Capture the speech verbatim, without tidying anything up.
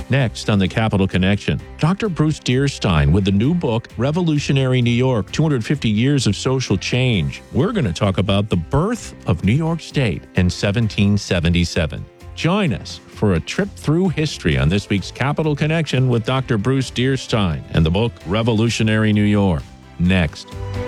Next on the Capital Connection, Doctor Bruce Dearstein with the new book, Revolutionary New York, two hundred fifty Years of Social Change. We're going to talk about the birth of New York State in seventeen seventy-seven. Join us for a trip through history on this week's Capital Connection with Doctor Bruce Dearstein and the book, Revolutionary New York. Next.